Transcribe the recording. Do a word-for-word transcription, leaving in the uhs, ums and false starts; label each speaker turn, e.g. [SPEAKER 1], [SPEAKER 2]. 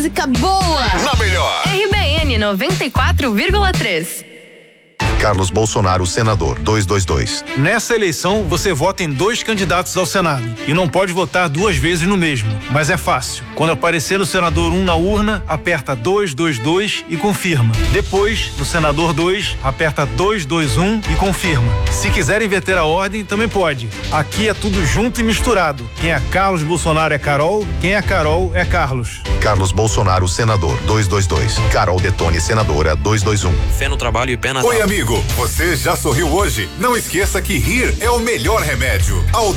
[SPEAKER 1] música boa.
[SPEAKER 2] Na melhor.
[SPEAKER 1] R B N noventa e quatro vírgula três.
[SPEAKER 3] Carlos Bolsonaro, senador, duzentos e vinte e dois.
[SPEAKER 4] Nessa eleição, você vota em dois candidatos ao Senado e não pode votar duas vezes no mesmo, mas é fácil. Quando aparecer no senador um na urna, aperta duzentos e vinte e dois e confirma. Depois, no senador dois, aperta duzentos e vinte e um e confirma. Se quiser inverter a ordem, também pode. Aqui é tudo junto e misturado. Quem é Carlos Bolsonaro é Carol, quem é Carol é Carlos.
[SPEAKER 3] Carlos Bolsonaro, senador, duzentos e vinte e dois. Carol Detone, senadora, duzentos e vinte e um.
[SPEAKER 5] Fé no trabalho e pé na...
[SPEAKER 2] Oi, amigo, você já sorriu hoje? Não esqueça que rir é o melhor remédio. Ao